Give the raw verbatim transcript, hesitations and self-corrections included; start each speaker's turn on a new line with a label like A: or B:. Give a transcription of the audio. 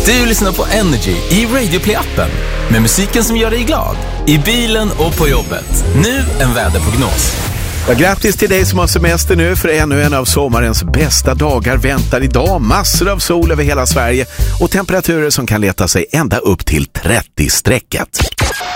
A: Du lyssnar på Energy i Radio Play-appen med musiken som gör dig glad. I bilen och på jobbet. Nu en väderprognos.
B: Ja, grattis till dig som har semester nu, för ännu en av sommarens bästa dagar väntar idag. Massor av sol över hela Sverige och temperaturer som kan leta sig ända upp till trettio-strecket.